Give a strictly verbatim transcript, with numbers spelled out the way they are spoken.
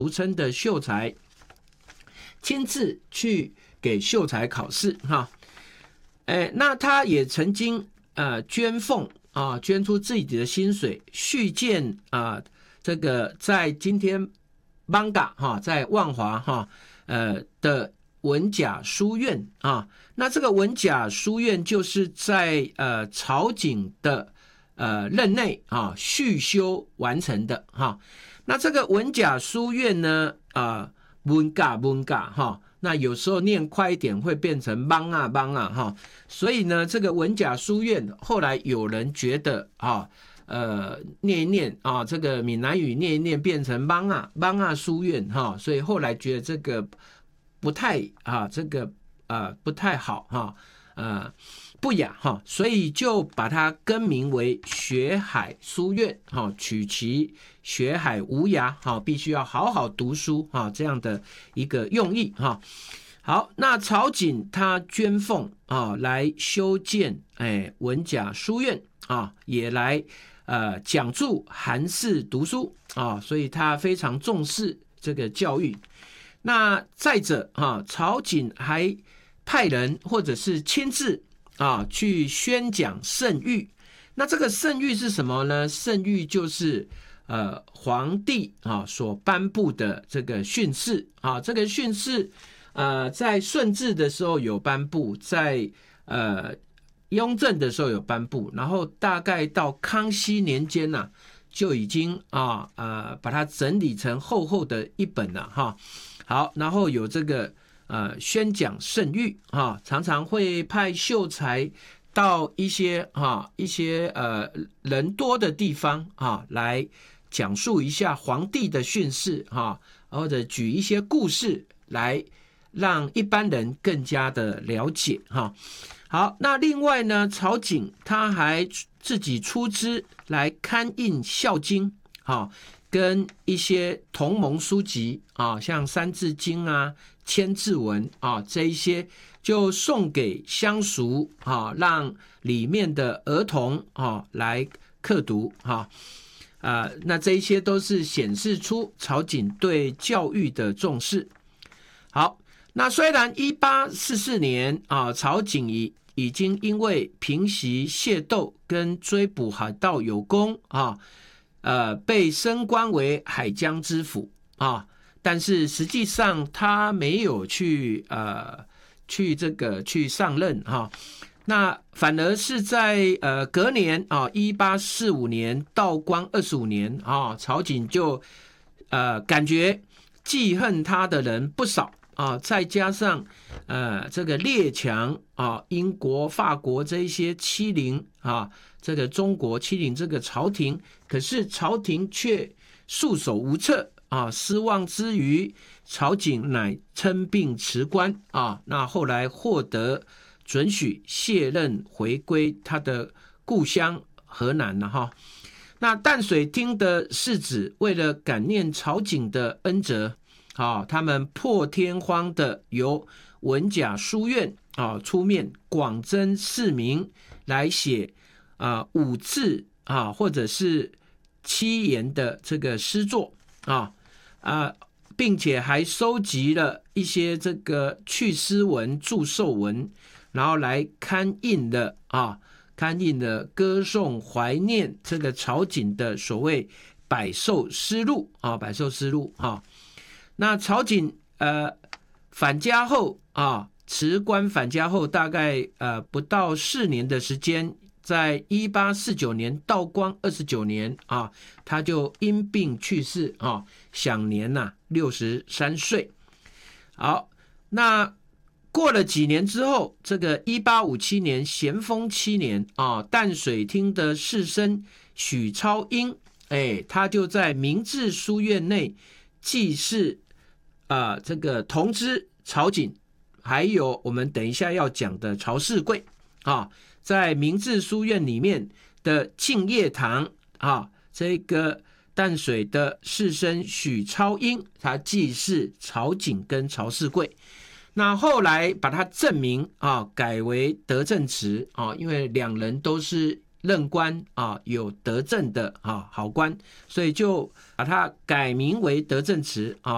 俗称的秀才，亲自去给秀才考试哈。哎，那他也曾经呃捐奉啊，捐出自己的薪水续建啊，这个在今天 Manga 哈，在万华哈呃的文甲书院啊。那这个文甲书院就是在呃曹景的呃任内啊续修完成的哈。那这个文甲书院呢啊文甲文甲哈。那有时候念快一点会变成帮啊帮啊哈，所以呢，这个文甲书院后来有人觉得啊，呃，念一念啊，这个闽南语念一念变成帮啊帮啊书院哈，所以后来觉得这个不太啊，这个呃不太好哈，呃不雅哈，所以就把它更名为学海书院哈，取其学海无涯哈，必须要好好读书哈，这样的一个用意哈。好，那曹景他捐奉啊来修建哎文甲书院啊，也来呃讲助韩氏读书啊，所以他非常重视这个教育。那再者啊，曹景还派人或者是亲自啊，去宣讲圣谕。那这个圣谕是什么呢？圣谕就是呃皇帝啊所颁布的这个训示啊。这个训示呃在顺治的时候有颁布，在呃雍正的时候有颁布，然后大概到康熙年间呐、啊，就已经啊呃把它整理成厚厚的一本了哈。好，然后有这个。呃，宣讲圣谕啊，常常会派秀才到一些啊一些呃人多的地方啊，来讲述一下皇帝的训示啊，或者举一些故事来让一般人更加的了解哈。好，那另外呢，曹景他还自己出资来刊印《孝经》啊，跟一些同盟书籍啊，像《三字经》啊。千字文啊，这一些就送给乡俗啊，让里面的儿童啊来刻读哈啊，那这一些都是显示出曹景对教育的重视。好，那虽然一八四四年啊，曹景已已经因为平息械斗跟追捕海盗有功啊，呃，被升官为海江知府啊。但是实际上他没有去呃去这个去上任哈，那反而是在呃隔年啊一八四五年道光二十五年啊，曹景就呃感觉记恨他的人不少啊，再加上呃这个列强啊英国法国这一些欺凌啊这个中国欺凌这个朝廷，可是朝廷却束手无策。啊，失望之余，曹景乃称病辞官啊。那后来获得准许卸任，回归他的故乡河南了哈。那淡水厅的士子为了感念曹景的恩泽，啊，他们破天荒的由文甲书院啊出面广征市民来写啊五字啊或者是七言的这个诗作啊。啊，并且还收集了一些这个去诗文、祝寿文，然后来刊印的啊，刊印的歌颂怀念这个曹景的所谓百寿诗录啊，百寿诗录啊。那曹景呃返家后啊，辞官返家后，大概呃不到四年的时间。在一八四九年道光二十九年啊，他就因病去世啊，享年呐六十三岁。好，那过了几年之后，这个一八五七年咸丰七年啊，淡水厅的士绅许超英，哎，他就在明治书院内祭祀啊，这个同知曹景，还有我们等一下要讲的曹世贵啊。在明治书院里面的敬业堂啊，这个淡水的士绅许超英，他祭祀曹景跟曹世贵。那后来把他正名啊改为德正祠啊，因为两人都是任官啊有德政的啊好官，所以就把它改名为德正祠啊。